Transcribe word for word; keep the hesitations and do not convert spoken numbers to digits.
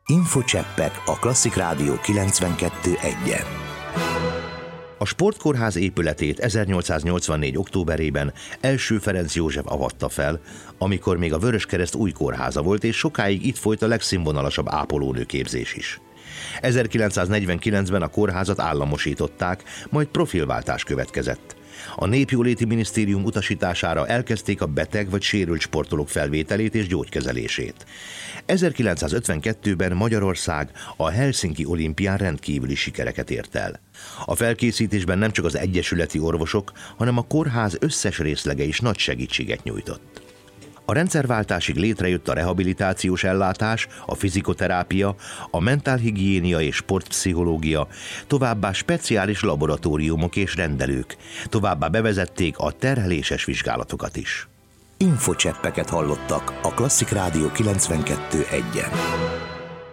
Infocseppek a Klasszik Rádió kilencvenkettő egyen. A Sportkórház épületét ezernyolcszáznyolcvannégy. októberében első Ferenc József avatta fel, amikor még a Vöröskereszt új kórháza volt, és sokáig itt folyt a legszínvonalasabb ápolónőképzés is. ezerkilencszáznegyvenkilencben a kórházat államosították, majd profilváltás következett. A Népjóléti Minisztérium utasítására elkezdték a beteg vagy sérült sportolók felvételét és gyógykezelését. ezerkilencszázötvenkettőben Magyarország a Helsinki olimpián rendkívüli sikereket ért el. A felkészítésben nem csak az egyesületi orvosok, hanem a kórház összes részlege is nagy segítséget nyújtott. A rendszerváltásig létrejött a rehabilitációs ellátás, a fizikoterápia, a mentálhigiénia és sportpszichológia, továbbá speciális laboratóriumok és rendelők, továbbá bevezették a terheléses vizsgálatokat is. Infocseppeket hallottak a Klasszik Rádió kilencvenkettő egyen.